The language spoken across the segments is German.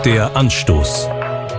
Der Anstoß.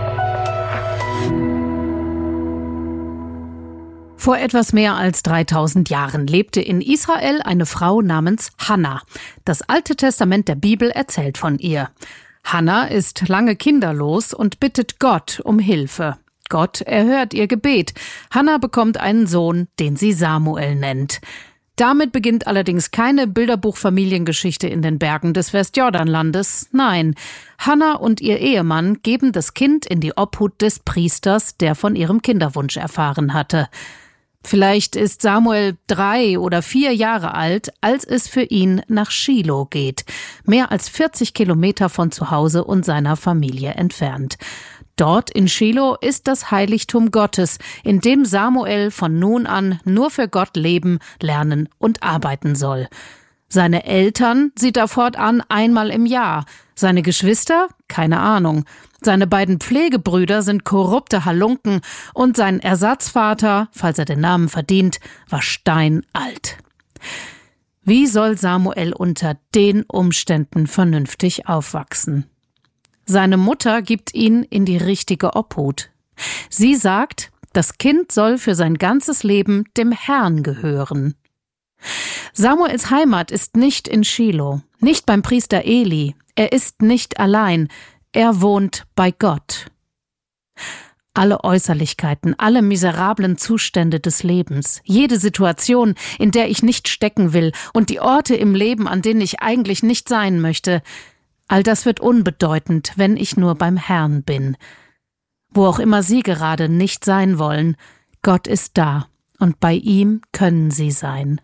Vor etwas mehr als 3000 Jahren lebte in Israel eine Frau namens Hannah. Das Alte Testament der Bibel erzählt von ihr. Hannah ist lange kinderlos und bittet Gott um Hilfe. Gott erhört ihr Gebet. Hannah bekommt einen Sohn, den sie Samuel nennt. Damit beginnt allerdings keine Bilderbuch-Familiengeschichte in den Bergen des Westjordanlandes. Nein, Hannah und ihr Ehemann geben das Kind in die Obhut des Priesters, der von ihrem Kinderwunsch erfahren hatte. Vielleicht ist Samuel 3 oder 4 Jahre alt, als es für ihn nach Schilo geht, mehr als 40 Kilometer von zu Hause und seiner Familie entfernt. Dort in Schilo ist das Heiligtum Gottes, in dem Samuel von nun an nur für Gott leben, lernen und arbeiten soll. Seine Eltern sieht er fortan einmal im Jahr. Seine Geschwister? Keine Ahnung. Seine beiden Pflegebrüder sind korrupte Halunken und sein Ersatzvater, falls er den Namen verdient, war steinalt. Wie soll Samuel unter den Umständen vernünftig aufwachsen? Seine Mutter gibt ihn in die richtige Obhut. Sie sagt, das Kind soll für sein ganzes Leben dem Herrn gehören. Samuels Heimat ist nicht in Schilo, nicht beim Priester Eli. Er ist nicht allein, er wohnt bei Gott. Alle Äußerlichkeiten, alle miserablen Zustände des Lebens, jede Situation, in der ich nicht stecken will und die Orte im Leben, an denen ich eigentlich nicht sein möchte, all das wird unbedeutend, wenn ich nur beim Herrn bin. Wo auch immer Sie gerade nicht sein wollen, Gott ist da und bei ihm können Sie sein.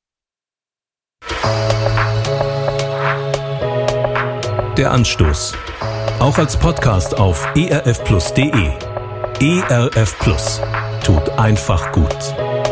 Der Anstoß. Auch als Podcast auf erfplus.de. ERF Plus. Tut einfach gut.